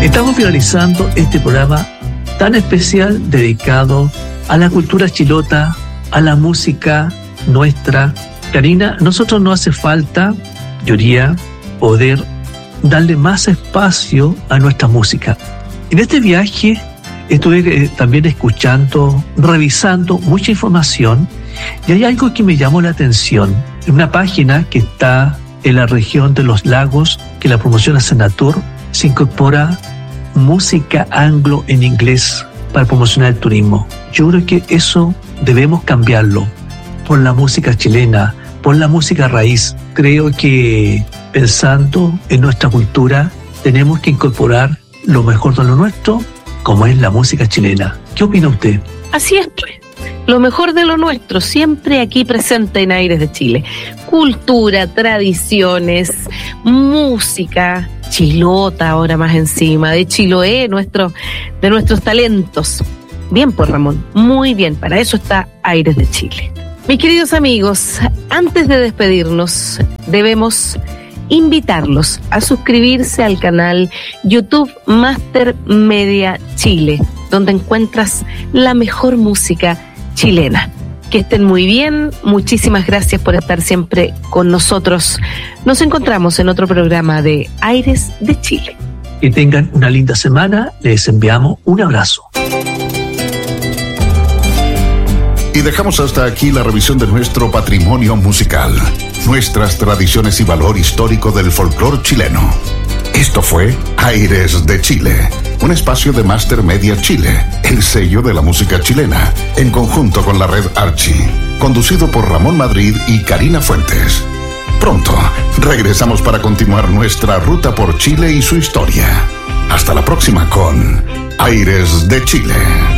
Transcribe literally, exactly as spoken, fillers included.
Estamos finalizando este programa tan especial dedicado a la cultura chilota, a la música nuestra. Karina, nosotros no hace falta, yo diría, poder darle más espacio a nuestra música. En este viaje estuve eh, también escuchando, revisando mucha información, y hay algo que me llamó la atención. En una página que está en la región de los lagos, que la promociona Senatur, se incorpora música anglo en inglés para promocionar el turismo. Yo creo que eso debemos cambiarlo por la música chilena, por la música raíz. Creo que pensando en nuestra cultura tenemos que incorporar lo mejor de lo nuestro, como es la música chilena. ¿Qué opina usted? Así es, pues. Lo mejor de lo nuestro, siempre aquí presente en Aires de Chile. Cultura, tradiciones, música, chilota ahora más encima, de Chiloé, nuestro, de nuestros talentos. Bien, pues Ramón, muy bien, para eso está Aires de Chile. Mis queridos amigos, antes de despedirnos, debemos invitarlos a suscribirse al canal YouTube Master Media Chile, donde encuentras la mejor música chilena. Que estén muy bien, muchísimas gracias por estar siempre con nosotros. Nos encontramos en otro programa de Aires de Chile. Que tengan una linda semana, les enviamos un abrazo. Y dejamos hasta aquí la revisión de nuestro patrimonio musical, nuestras tradiciones y valor histórico del folclore chileno. Esto fue Aires de Chile, un espacio de Master Media Chile, el sello de la música chilena, en conjunto con la red Archie, conducido por Ramón Madrid y Karina Fuentes. Pronto regresamos para continuar nuestra ruta por Chile y su historia. Hasta la próxima con Aires de Chile.